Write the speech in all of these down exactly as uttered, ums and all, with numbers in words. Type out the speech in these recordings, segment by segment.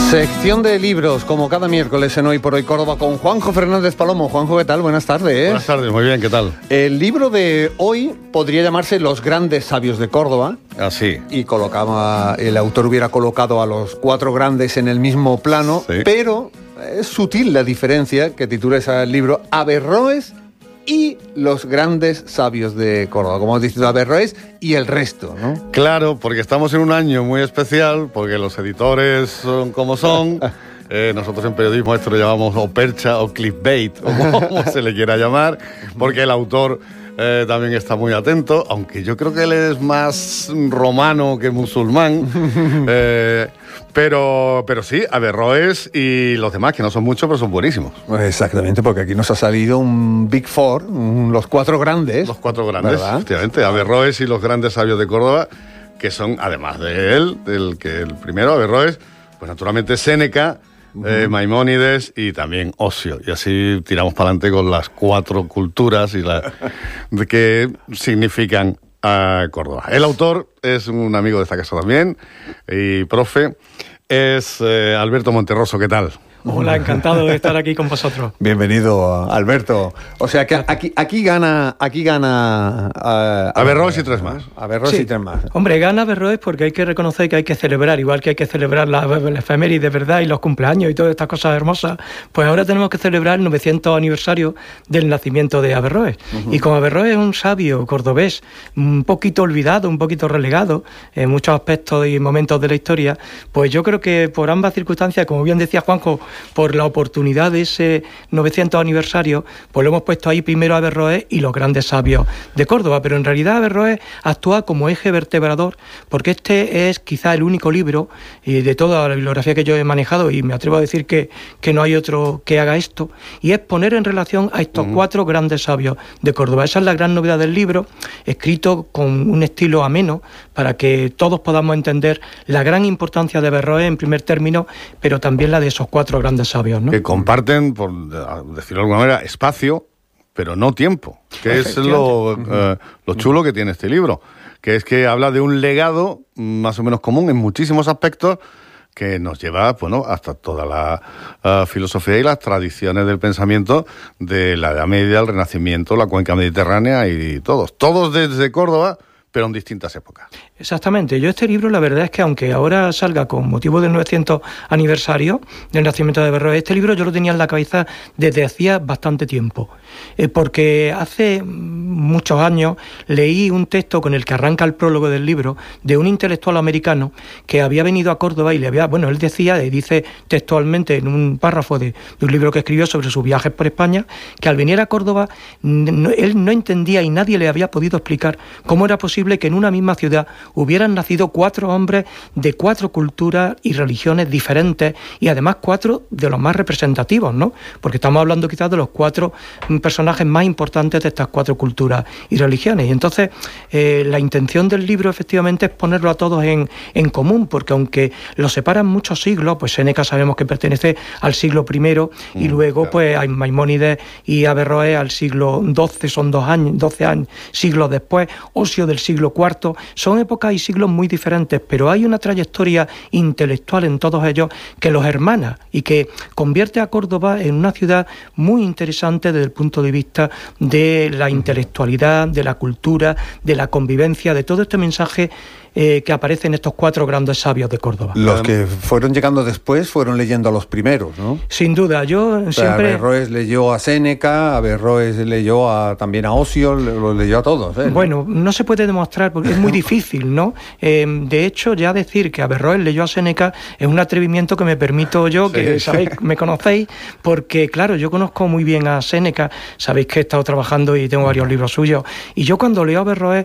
Sección de libros, como cada miércoles en Hoy por Hoy Córdoba, con Juanjo Fernández Palomo. Juanjo, ¿qué tal? Buenas tardes. Buenas tardes, muy bien, ¿qué tal? El libro de hoy podría llamarse Los grandes sabios de Córdoba. Así. Y colocaba, el autor hubiera colocado a los cuatro grandes en el mismo plano, sí. Pero es sutil la diferencia que titula ese libro, Averroes y los grandes sabios de Córdoba, como hemos dicho, Averroes y el resto, ¿no? Claro, porque estamos en un año muy especial, porque los editores son como son. Eh, nosotros en periodismo esto lo llamamos o percha o clickbait, o como se le quiera llamar, porque el autor eh, también está muy atento, aunque yo creo que él es más romano que musulmán. eh, Pero, pero sí, Averroes y los demás, que no son muchos, pero son buenísimos. Exactamente, porque aquí nos ha salido un Big Four, un, los cuatro grandes. Los cuatro grandes, ¿verdad? Efectivamente. Averroes y los grandes sabios de Córdoba, que son, además de él, del que el primero, Averroes, pues naturalmente Séneca, uh-huh. eh, Maimónides y también Ocio. Y así tiramos para adelante con las cuatro culturas y la, de que significan a Córdoba. El autor es un amigo de esta casa también y profe, es eh, Alberto Monterroso. ¿Qué tal? Hola, encantado de estar aquí con vosotros. Bienvenido, Alberto. O sea que aquí, aquí gana, aquí gana uh, Averroes y tres más. Averroes sí. y tres más. Hombre, gana Averroes porque hay que reconocer que hay que celebrar, igual que hay que celebrar la, la efeméride, ¿verdad? Y los cumpleaños y todas estas cosas hermosas. Pues ahora tenemos que celebrar el novecientos aniversario del nacimiento de Averroes. Uh-huh. Y como Averroes es un sabio cordobés, un poquito olvidado, un poquito relegado en muchos aspectos y momentos de la historia, pues yo creo que por ambas circunstancias, como bien decía Juanjo, por la oportunidad de ese novecientos aniversario, pues lo hemos puesto ahí primero a Averroes y los grandes sabios de Córdoba, pero en realidad Averroes actúa como eje vertebrador, porque este es quizá el único libro eh, de toda la bibliografía que yo he manejado, y me atrevo a decir que, que no hay otro que haga esto, y es poner en relación a estos uh-huh. cuatro grandes sabios de Córdoba. Esa es la gran novedad del libro, escrito con un estilo ameno, para que todos podamos entender la gran importancia de Averroes en primer término, pero también la de esos cuatro grandes sabios, ¿no? Que comparten, por decirlo de alguna manera, espacio, pero no tiempo, que es lo, uh-huh. eh, lo chulo que tiene este libro, que es que habla de un legado más o menos común en muchísimos aspectos, que nos lleva, bueno, hasta toda la uh, filosofía y las tradiciones del pensamiento de la Edad Media, el Renacimiento, la cuenca mediterránea y todos, todos desde Córdoba, pero en distintas épocas. Exactamente. Yo este libro, la verdad es que aunque ahora salga con motivo del novecientos aniversario del nacimiento de Averroes, este libro yo lo tenía en la cabeza desde hacía bastante tiempo. Eh, porque hace muchos años leí un texto con el que arranca el prólogo del libro de un intelectual americano que había venido a Córdoba y le había, bueno, él decía, y dice textualmente en un párrafo de, de un libro que escribió sobre sus viajes por España, que al venir a Córdoba no, él no entendía y nadie le había podido explicar cómo era posible que en una misma ciudad hubieran nacido cuatro hombres de cuatro culturas y religiones diferentes, y además cuatro de los más representativos, ¿no? Porque estamos hablando quizás de los cuatro personajes más importantes de estas cuatro culturas y religiones. Y entonces eh, la intención del libro efectivamente es ponerlo a todos en, en común, porque aunque los separan muchos siglos, pues Séneca sabemos que pertenece al siglo primero, mm, y luego claro. pues hay Maimónides y Averroes al siglo doce, son dos años, doce años, siglos después, Ocio del siglo cuarto, son épocas y siglos muy diferentes, pero hay una trayectoria intelectual en todos ellos que los hermana y que convierte a Córdoba en una ciudad muy interesante desde el punto de vista de la intelectualidad, de la cultura, de la convivencia, de todo este mensaje eh, que aparece en estos cuatro grandes sabios de Córdoba. Los que fueron llegando después fueron leyendo a los primeros, ¿no? Sin duda, yo o sea, siempre... Averroes leyó a Séneca, Averroes leyó a, también a Ocio, los leyó a todos, ¿eh? Bueno, no se puede demostrar porque es muy difícil, ¿no? Eh, de hecho, ya decir que Averroes leyó a Séneca es un atrevimiento que me permito yo, que sí. sabéis, me conocéis, porque claro, yo conozco muy bien a Séneca, sabéis que he estado trabajando y tengo varios libros suyos, y yo cuando leo a Averroes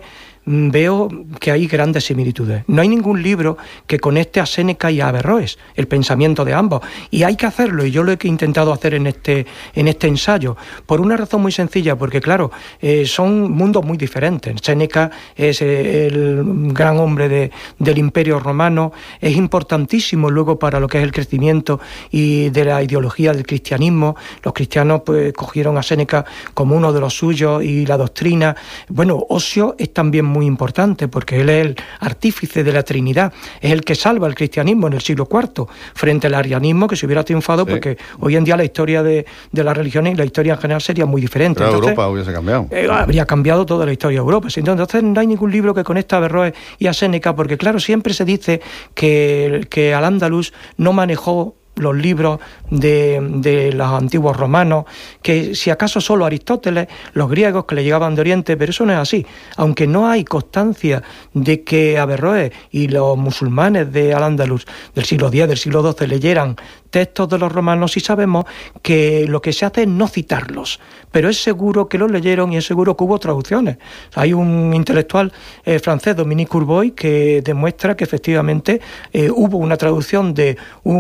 veo que hay grandes similitudes. No hay ningún libro que conecte a Séneca y a Averroes, el pensamiento de ambos, y hay que hacerlo, y yo lo he intentado hacer en este, en este ensayo, por una razón muy sencilla, porque claro, eh, son mundos muy diferentes. Séneca es eh, el gran hombre de, del Imperio Romano, es importantísimo luego para lo que es el crecimiento y de la ideología del cristianismo. Los cristianos pues cogieron a Séneca como uno de los suyos, y la doctrina, bueno, Ocio es también muy importante, porque él es el artífice de la Trinidad, es el que salva el cristianismo en el siglo cuarto frente al arianismo, que se hubiera triunfado, sí. porque hoy en día la historia de, de las religiones y la historia en general sería muy diferente. Pero entonces, Europa hubiese cambiado. Eh, habría cambiado toda la historia de Europa. Entonces no hay ningún libro que conecte a Averroes y a Séneca, porque claro, siempre se dice que, que Al-Ándalus no manejó los libros de, de los antiguos romanos, que si acaso solo Aristóteles, los griegos que le llegaban de Oriente, pero eso no es así. Aunque no hay constancia de que Averroes y los musulmanes de Al-Ándalus del siglo diez, del siglo doce leyeran textos de los romanos, sí sabemos que lo que se hace es no citarlos, pero es seguro que los leyeron y es seguro que hubo traducciones. Hay un intelectual eh, francés, Dominique Courboy, que demuestra que efectivamente eh, hubo una traducción de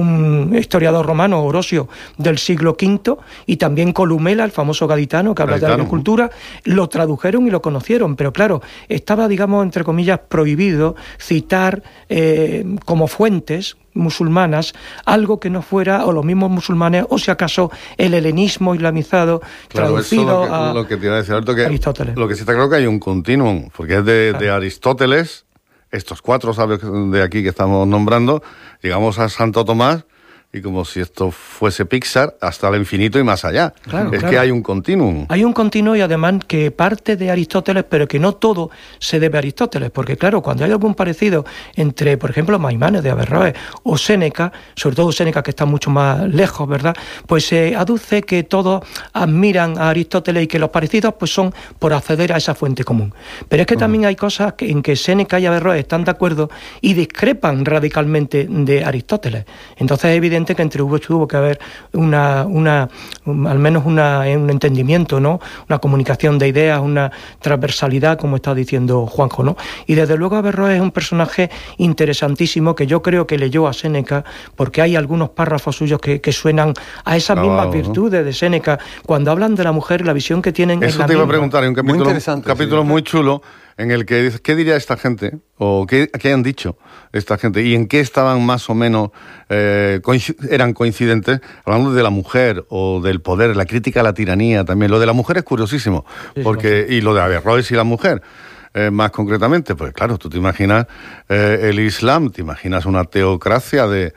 un historiador romano, Orosio, del siglo quinto, y también Columela, el famoso gaditano que habla gaditano. de la agricultura, lo tradujeron y lo conocieron, pero claro, estaba, digamos, entre comillas, prohibido citar eh, como fuentes musulmanas algo que no fuera o los mismos musulmanes o si acaso el helenismo islamizado claro, traducido eso lo que, a lo que te iba a decir, Alberto, que Aristóteles. Lo que sí está claro que hay un continuum, porque es de, claro. de Aristóteles, estos cuatro sabios de aquí que estamos nombrando, llegamos a Santo Tomás y como si esto fuese Pixar, hasta el infinito y más allá. Claro, es claro. que hay un continuum. Hay un continuum y además que parte de Aristóteles, pero que no todo se debe a Aristóteles, porque claro, cuando hay algún parecido entre, por ejemplo, Maimónides de Averroes o Séneca, sobre todo Séneca que está mucho más lejos, ¿verdad?, pues se aduce que todos admiran a Aristóteles y que los parecidos pues son por acceder a esa fuente común. Pero es que uh-huh. también hay cosas que, en que Séneca y Averroes están de acuerdo y discrepan radicalmente de Aristóteles. Entonces es evidente que entre ellos tuvo que haber una, una un, al menos una, un entendimiento, ¿no?, una comunicación de ideas, una transversalidad, como está diciendo Juanjo, ¿no? Y desde luego Averroes es un personaje interesantísimo que yo creo que leyó a Séneca, porque hay algunos párrafos suyos que, que suenan a esas no, mismas virtudes ¿no? de Séneca, cuando hablan de la mujer, la visión que tienen. Eso es la te iba misma. a preguntar, hay un capítulo muy, un capítulo sí. muy chulo en el que dice, ¿qué diría esta gente? ¿O qué, qué han dicho esta gente? ¿Y en qué estaban más o menos, eh, coincid- eran coincidentes? Hablando de la mujer o del poder, la crítica a la tiranía también. Lo de la mujer es curiosísimo, sí, porque sí. y lo de Averroes y la mujer, eh, más concretamente, pues claro, tú te imaginas eh, el Islam, te imaginas una teocracia de...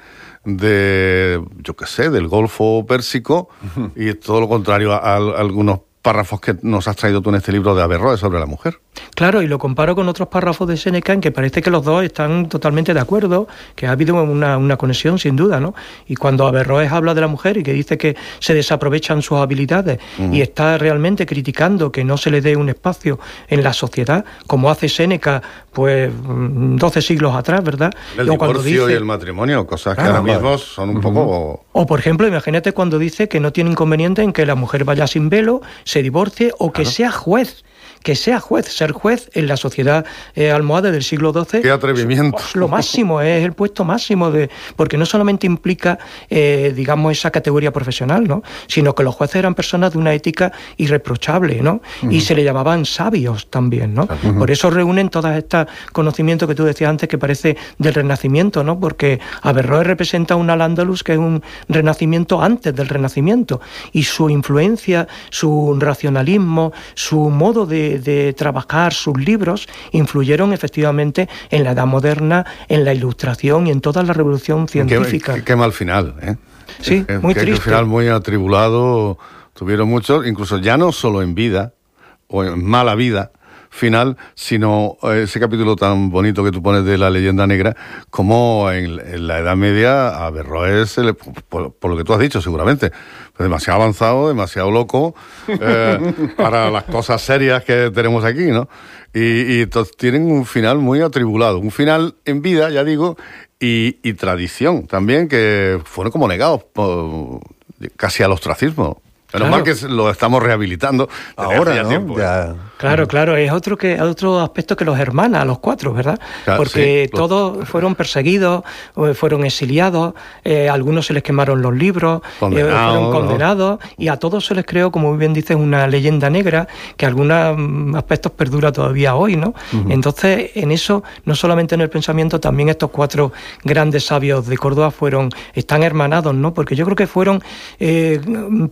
de, yo qué sé, del Golfo Pérsico, uh-huh. y todo lo contrario a, a, a algunos párrafos que nos has traído tú en este libro de Averroes sobre la mujer. Claro, y lo comparo con otros párrafos de Séneca en que parece que los dos están totalmente de acuerdo, que ha habido una, una conexión sin duda, ¿no? Y cuando Averroes habla de la mujer y que dice que se desaprovechan sus habilidades uh-huh. y está realmente criticando que no se le dé un espacio en la sociedad, como hace Séneca, pues doce siglos atrás, ¿verdad? El o divorcio dice, y el matrimonio, cosas claro, que ahora claro. mismo son un uh-huh. poco... O por ejemplo, imagínate cuando dice que no tiene inconveniente en que la mujer vaya sin velo, se divorcie o que claro. sea juez. Que sea juez, ser juez en la sociedad eh, almohade del siglo doce. ¡Qué atrevimiento! Pues, lo máximo, es el puesto máximo, de porque no solamente implica, eh, digamos, esa categoría profesional, ¿no?, sino que los jueces eran personas de una ética irreprochable, ¿no? Uh-huh. Y se le llamaban sabios también, ¿no? Uh-huh. Por eso reúnen todos estos conocimientos que tú decías antes, que parece del Renacimiento, ¿no? Porque Averroes representa un Al-Ándalus que es un renacimiento antes del Renacimiento, y su influencia, su racionalismo, su modo de de trabajar, sus libros, influyeron efectivamente en la Edad Moderna, en la Ilustración y en toda la revolución científica. Qué, qué, qué mal final, ¿eh? Sí, qué, muy qué, triste. Qué final muy atribulado tuvieron muchos, incluso ya no solo en vida, o en mala vida final, sino ese capítulo tan bonito que tú pones de la leyenda negra, como en, en la Edad Media a Averroes, se le, por, por lo que tú has dicho seguramente, demasiado avanzado, demasiado loco eh, para las cosas serias que tenemos aquí, ¿no? Y, y tienen un final muy atribulado, un final en vida, ya digo, y, y tradición también, que fueron como negados por, casi al ostracismo. Menos claro. mal que lo estamos rehabilitando ahora, ¿no? Tiempo, ya. Claro, claro, es otro que otro aspecto que los hermana a los cuatro, ¿verdad? Claro, porque sí, todos lo... fueron perseguidos, fueron exiliados, eh, a algunos se les quemaron los libros, Condenado, eh, fueron condenados, ¿no? Y a todos se les creó, como muy bien dices, una leyenda negra que algunos aspectos perdura todavía hoy, ¿no? Uh-huh. Entonces, en eso, no solamente en el pensamiento, también estos cuatro grandes sabios de Córdoba fueron, están hermanados, ¿no? Porque yo creo que fueron eh, personas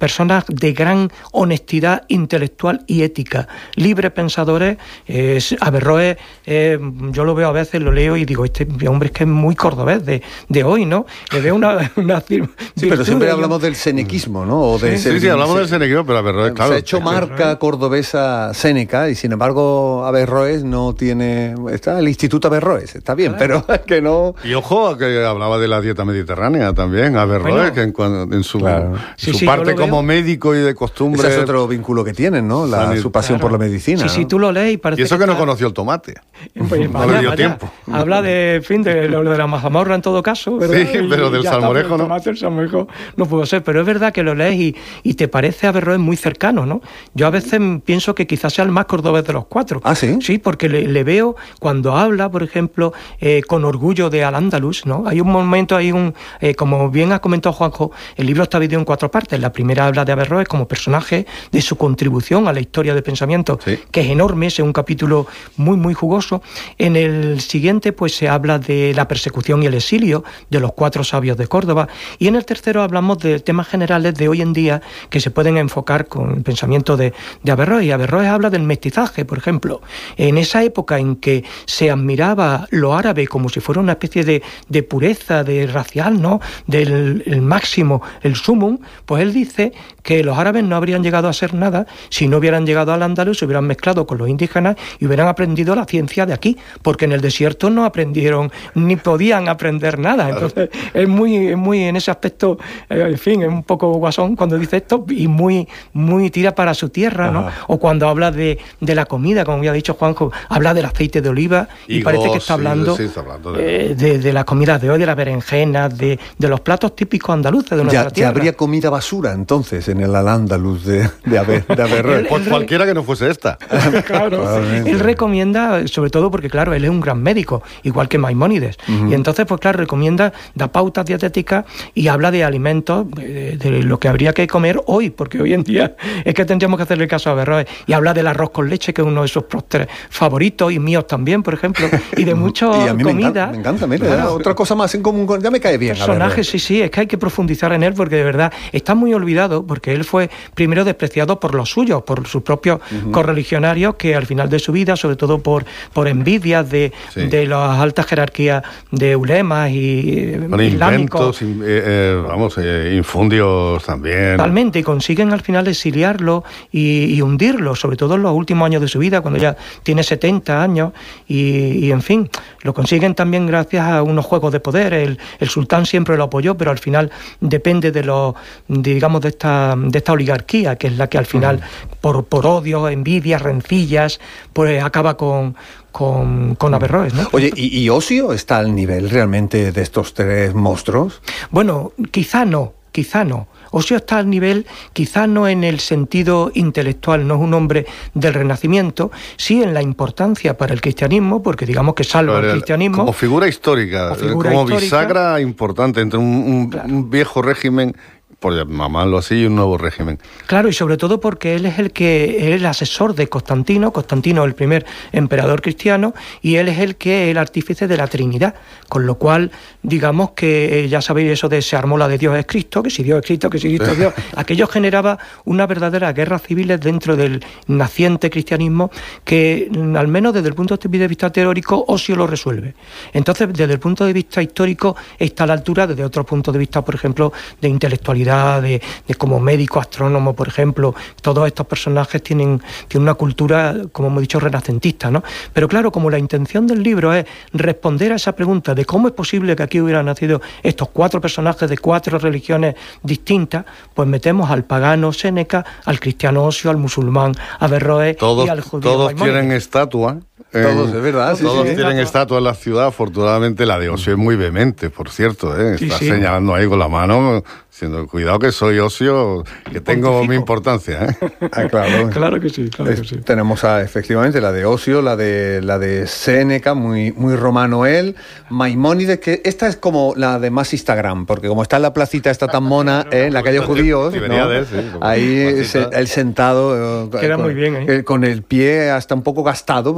personas de gran honestidad intelectual y ética, libres pensadores. Eh, Averroes, eh, yo lo veo a veces, lo leo y digo, este hombre es que es muy cordobés de, de hoy, ¿no? Le veo una... una sí, pero siempre hablamos del senequismo, ¿no? O de sí, sí, sí, hablamos del senequismo, pero Averroes, claro. Se ha hecho marca cordobesa Séneca y sin embargo Averroes no tiene... Está el Instituto Averroes, está bien, claro. Pero que no... Y ojo, que hablaba de la dieta mediterránea también, Averroes, bueno, que en, en su, claro. sí, su sí, parte como médico y de costumbre... Ese es otro vínculo que tienen, ¿no? La, su pasión claro. por la medicina. Sí, ¿no? sí, tú lo lees y parece Y eso que, que no está... conoció el tomate. Pues, no vaya, le dio vaya. tiempo. Habla de, en fin, de lo de la mazamorra en todo caso, ¿verdad? Sí, pero y, del y salmorejo, está, ¿no? El tomate, el salmorejo no puedo ser, pero es verdad que lo lees y, y te parece a Averroes muy cercano, ¿no? Yo a veces pienso que quizás sea el más cordobés de los cuatro. ¿Ah, sí? Sí, porque le, le veo cuando habla, por ejemplo, eh, con orgullo de Al-Ándalus, ¿no? Hay un momento, hay un, eh, como bien ha comentado Juanjo, el libro está dividido en cuatro partes. La primera habla de Averroes como personaje, de su contribución a la historia de pensamiento, sí. que es enorme, es un capítulo muy, muy jugoso. En el siguiente, pues se habla de la persecución y el exilio de los cuatro sabios de Córdoba. Y en el tercero hablamos de temas generales de hoy en día que se pueden enfocar con el pensamiento de, de Averroes. Y Averroes habla del mestizaje, por ejemplo. En esa época en que se admiraba lo árabe como si fuera una especie de, de pureza, de racial, ¿no? Del el máximo, el sumum, pues él dice que los árabes no habrían llegado a ser nada si no hubieran llegado al Andalus, se hubieran mezclado con los indígenas y hubieran aprendido la ciencia de aquí, porque en el desierto no aprendieron ni podían aprender nada. Entonces es muy, muy en ese aspecto, eh, en fin, es un poco guasón cuando dice esto y muy, muy tira para su tierra, ¿no? Ajá. O cuando habla de, de la comida, como ya ha dicho Juanjo, habla del aceite de oliva y, y parece que está hablando, sí, sí, está hablando de... Eh, de, de las comidas de hoy, de las berenjenas, de, de los platos típicos andaluces de nuestra ya, tierra. Ya habría comida basura entonces en el Al-Ándalus de, de, Aver, de Averroes. Pues cualquiera que no fuese esta. Claro. Él recomienda, sobre todo porque, claro, él es un gran médico, igual que Maimónides. Uh-huh. Y entonces, pues claro, recomienda, da pautas dietéticas y habla de alimentos, de, de lo que habría que comer hoy, porque hoy en día es que tendríamos que hacerle caso a Averroes. Y habla del arroz con leche, que es uno de sus postres favoritos, y míos también, por ejemplo, y de muchas comidas. Me encanta, me encanta, mira, claro. Otra cosa más en común con... Ya me cae bien. Personajes, sí, sí, es que hay que profundizar en él, porque de verdad está muy olvidado, porque él fue primero despreciado por los suyos, por sus propios uh-huh. correligionarios, que al final de su vida, sobre todo por, por envidias de, sí. de las altas jerarquías de ulemas y con islámicos. Inventos, eh, eh, vamos, eh, infundios también. Totalmente, y consiguen al final exiliarlo y, y hundirlo, sobre todo en los últimos años de su vida, cuando ya tiene setenta años, y, y en fin, lo consiguen también gracias a unos juegos de poder. El, el sultán siempre lo apoyó, pero al final depende de los, digamos, de esta, de esta oligarquía, que es la que al final, uh-huh. por, por odio, envidias, rencillas, pues acaba con, con, con Averroes, ¿no? Oye, ¿y, ¿y Osio está al nivel realmente de estos tres monstruos? Bueno, quizá no, quizá no. Osio está al nivel, quizá no en el sentido intelectual, no es un hombre del Renacimiento, sí en la importancia para el cristianismo, porque digamos que salva el cristianismo. Como figura histórica, como, figura como histórica, bisagra importante entre un, un, claro. un viejo régimen, por llamarlo así, y un nuevo régimen. Claro, y sobre todo porque él es el que es el asesor de Constantino, Constantino el primer emperador cristiano, y él es el que es el artífice de la Trinidad, con lo cual, digamos que ya sabéis eso de se armó la de Dios es Cristo, que si Dios es Cristo, que si Cristo es Dios, aquello generaba una verdadera guerra civil dentro del naciente cristianismo que, al menos desde el punto de vista teórico, Osio lo resuelve. Entonces, desde el punto de vista histórico, está a la altura, desde otro punto de vista, por ejemplo, de intelectualidad, De, de como médico, astrónomo, por ejemplo. Todos estos personajes tienen, tienen una cultura, como hemos dicho, renacentista, ¿no? Pero claro, como la intención del libro es responder a esa pregunta de cómo es posible que aquí hubieran nacido estos cuatro personajes de cuatro religiones distintas, pues metemos al pagano Séneca, al cristiano Osio, al musulmán Averroes todos, y al judío Todos Maimónides. tienen estatua. Todos, es verdad. Todos sí, sí. tienen estatua en la ciudad. Afortunadamente la de Osio es muy vehemente, por cierto, ¿eh? Está sí, sí. señalando ahí con la mano, diciendo, cuidado que soy Osio, que tengo Pontifico. Mi importancia, ¿eh? Ah, claro. Claro que sí, claro es, que sí. Tenemos a, efectivamente la de Osio, la de la de Séneca, muy, muy romano él, Maimónides, que esta es como la de más Instagram, porque como está en la placita, está tan mona, ¿eh? En la calle Judíos, ¿no? de, sí, ahí se, él sentado, queda con, muy bien, ¿eh? con el pie hasta un poco gastado, porque no sé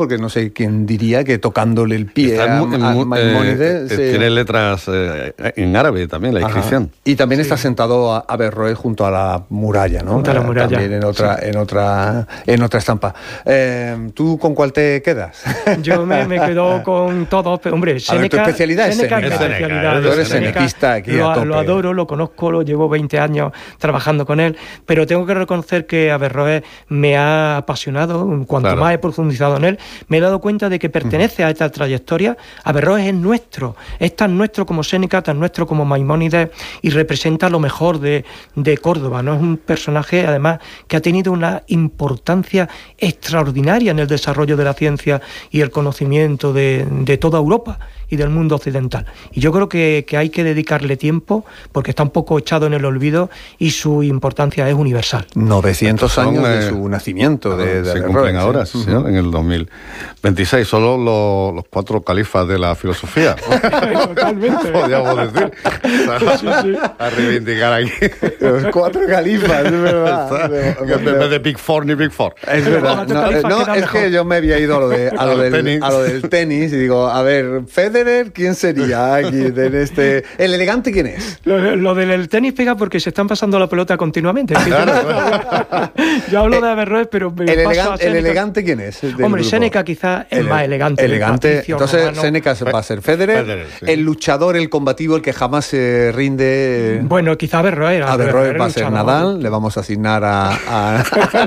que quien diría que tocándole el pie a, en, en, a Maimónides... Eh, eh, tiene letras eh, en árabe también, la inscripción. Ajá. Y también sí. está sentado a Averroes junto a la muralla, ¿no? Junto a la muralla. También en otra, sí. en otra, en otra estampa. Eh, ¿Tú con cuál te quedas? Yo me, me quedo con todos, pero hombre, Séneca... A ver, tu especialidad es Séneca. Es mi especialidad. Tú eres senequista aquí lo, a tope. Lo adoro, lo conozco, lo llevo veinte años trabajando con él, pero tengo que reconocer que Averroes me ha apasionado. Cuanto claro. más he profundizado en él, me he dado cuenta de que pertenece uh-huh. a esta trayectoria. Averroes es nuestro, es tan nuestro como Séneca, tan nuestro como Maimónides, y representa lo mejor de, de Córdoba, ¿no? Es un personaje, además, que ha tenido una importancia extraordinaria en el desarrollo de la ciencia y el conocimiento de, de toda Europa y del mundo occidental. Y yo creo que, que hay que dedicarle tiempo porque está un poco echado en el olvido y su importancia es universal. novecientos son, años eh, de su nacimiento. De, de se de cumplen Averroes, ahora, ¿sí? sí, uh-huh. en el dos mil veintiséis. Solo lo, los cuatro califas de la filosofía. Totalmente. Podríamos decir. Sí, sí. A reivindicar aquí. Los cuatro califas, es verdad. En vez de Big Four ni Big Four. Es verdad. No, no es que yo me había ido a lo, de, a, lo del, a lo del tenis y digo, a ver, Federer, ¿quién sería aquí en este? ¿El elegante quién es? Lo, lo del tenis pega porque se están pasando la pelota continuamente. Claro, claro. Yo hablo de Averroes, pero me el, paso elegan, a Séneca. ¿El elegante quién es? Hombre, Séneca quizás es el más elegante. Elegante. Entonces, Séneca va a ser Federer, Federer sí. el luchador, el combativo, el que jamás se rinde. Bueno, quizá Averroes. Averroes va a ser Nadal, le vamos a asignar a, a,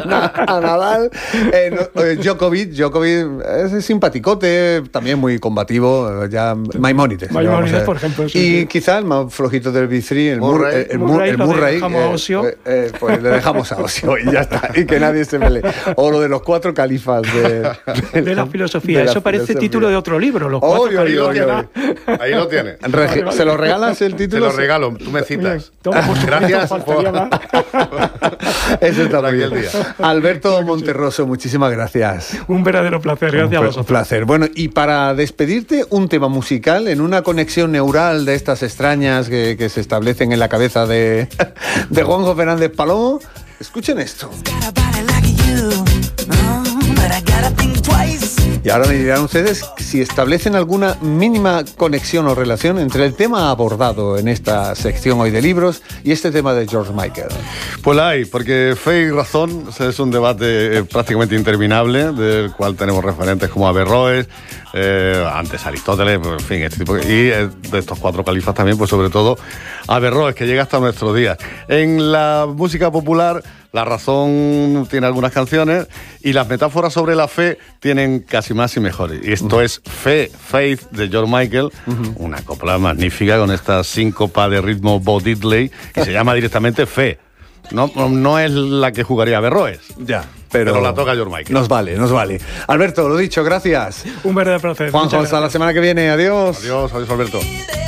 a Nadal. Eh, no, eh, Djokovic, Djokovic es simpaticote, también muy combativo. Ya Maimónides. Maimónides, por ejemplo. Sí, y sí. quizá el más flojito del Big Three, el Murray. El, el, Murray, el Murray. Le dejamos a Osio. Eh, eh, pues le dejamos a Osio y ya está. Y que nadie se pelee. O lo de los cuatro califas de, de, de la filosofía. De la Eso parece filosofía. Título de otro libro. Los oh, cuatro ahí, lo tiene. Ahí lo tiene. Regi- ¿Se lo regalas el título? Se lo regalo. Tú me citas. Toma, por Gracias. Por... Eso está aquí el día. Alberto Monterroso, muchísimas gracias. Un verdadero placer. Gracias un, a vosotros. Un placer. Bueno, y para despedirte, un tema musical en una conexión neural de estas extrañas que, que se establecen en la cabeza de, de Juanjo Fernández Palomo. Escuchen esto. Y ahora me dirán ustedes si establecen alguna mínima conexión o relación entre el tema abordado en esta sección hoy de libros y este tema de George Michael. Pues la hay, porque fe y razón es un debate prácticamente interminable, del cual tenemos referentes como Averroes, eh, antes Aristóteles, en fin, este tipo, y de estos cuatro califas también, pues sobre todo Averroes, que llega hasta nuestros días. En la música popular, la razón tiene algunas canciones y las metáforas sobre la fe tienen casi más y mejores. Y esto uh-huh. es Fe, Faith, de George Michael, uh-huh. una copla magnífica con esta síncopa de ritmo Bo Diddley, que se llama directamente Fe. No, no es la que jugaría Averroes. Ya, pero, pero la toca George Michael. Nos vale, nos vale. Alberto, lo dicho, gracias. Un verdadero placer. Juanjo, hasta la semana que viene. Adiós. Adiós, adiós, Alberto.